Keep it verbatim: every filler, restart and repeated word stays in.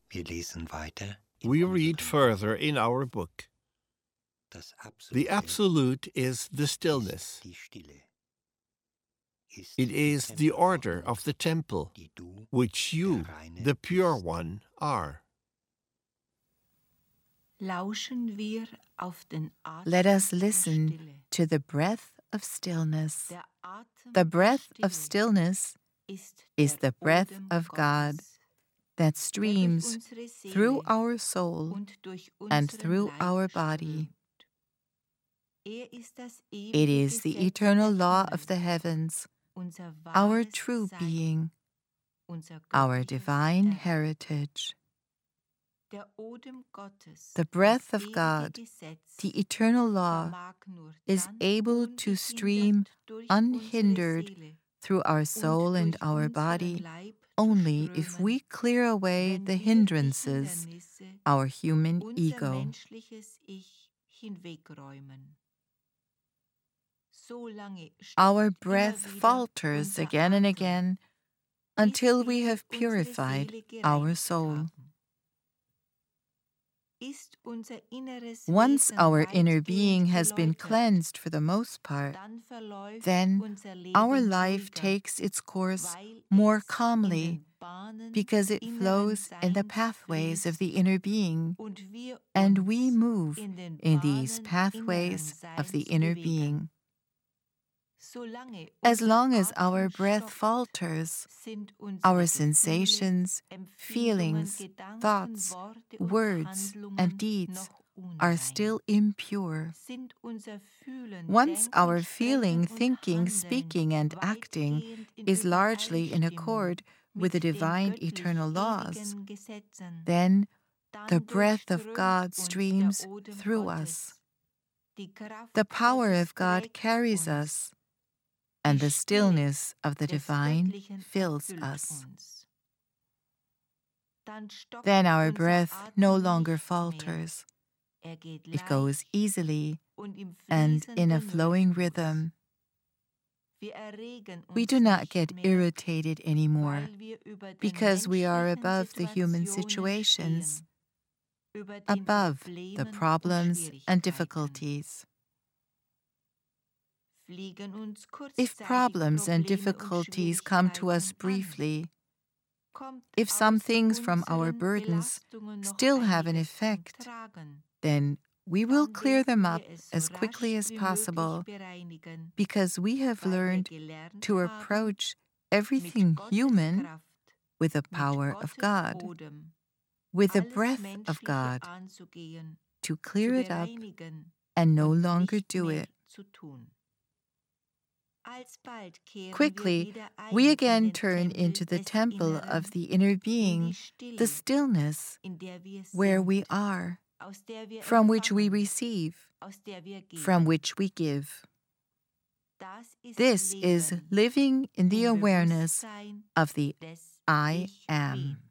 We read further in our book. The Absolute is the stillness. It is the order of the temple, which you, the pure one, are. Let us listen to the breath of stillness. The breath of stillness is the breath of God that streams through our soul and through our body. It is the eternal law of the heavens, our true being, our divine heritage. The breath of God, the eternal law, is able to stream unhindered through our soul and our body only if we clear away the hindrances, our human ego. Our breath falters again and again until we have purified our soul. Once our inner being has been cleansed for the most part, then our life takes its course more calmly because it flows in the pathways of the inner being, and we move in these pathways of the inner being. As long as our breath falters, our sensations, feelings, thoughts, words, and deeds are still impure. Once our feeling, thinking, speaking, and acting is largely in accord with the divine eternal laws, then the breath of God streams through us. The power of God carries us, and the stillness of the divine fills us. Then our breath no longer falters. It goes easily and in a flowing rhythm. We do not get irritated anymore because we are above the human situations, above the problems and difficulties. If problems and difficulties come to us briefly, if some things from our burdens still have an effect, then we will clear them up as quickly as possible because we have learned to approach everything human with the power of God, with the breath of God, to clear it up and no longer do it. Quickly, we again turn into the temple of the inner being, the stillness, where we are, from which we receive, from which we give. This is living in the awareness of the I Am.